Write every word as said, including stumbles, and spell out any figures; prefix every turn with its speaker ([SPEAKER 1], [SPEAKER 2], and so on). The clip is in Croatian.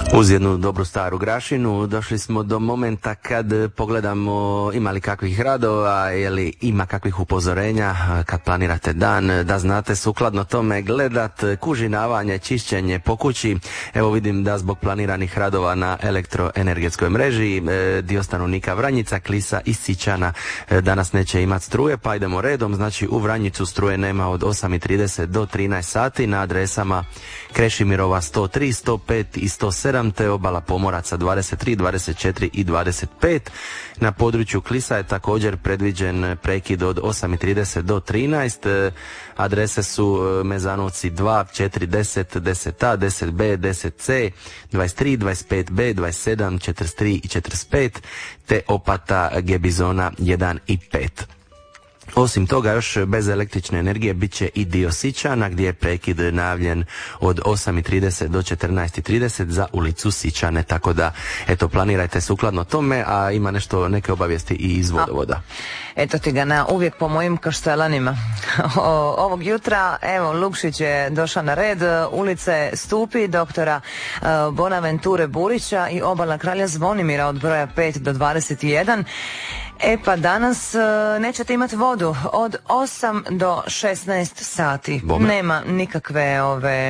[SPEAKER 1] Uz jednu dobru staru Grašinu došli smo do momenta kad pogledamo ima li kakvih radova, je li ima kakvih upozorenja kad planirate dan, da znate sukladno tome gledat, kužinavanje, čišćenje po kući. Evo vidim da zbog planiranih radova na elektroenergetskoj mreži dio stanovnika Vranjica, Klisa i Sičana danas neće imati struje, pa idemo redom. Znači u Vranjicu struje nema od osam i trideset do trinaest sati na adresama Krešimirova sto tri, sto pet i sto sedam te Obala Pomoraca dvadeset tri, dvadeset četiri i dvadeset pet. Na području Klisa je također predviđen prekid od osam i trideset do trinaest. Adrese su Mezanovci dva, četiri, deset, deset a, deset b, deset c, dvadeset tri, dvadeset pet b, dvadeset sedam, četrdeset tri i četrdeset pet te Opata Gebizona jedan i pet. Osim toga još bez električne energije bit će i dio Sičana gdje je prekid najavljen od osam i trideset do četrnaest i trideset za ulicu Sičane, tako da eto planirajte sukladno tome, a ima nešto, neke obavijesti i iz vodovoda.
[SPEAKER 2] Eto ti ga na uvijek po mojim kaštelanima. Ovog jutra, evo, Lukšić je došao na red, ulice Stupi, doktora Bonaventure Burića i Obala kralja Zvonimira od broja pet do dvadeset jedan. E pa danas nećete imati vodu od osam do šesnaest sati.
[SPEAKER 1] Bome.
[SPEAKER 2] Nema nikakve ove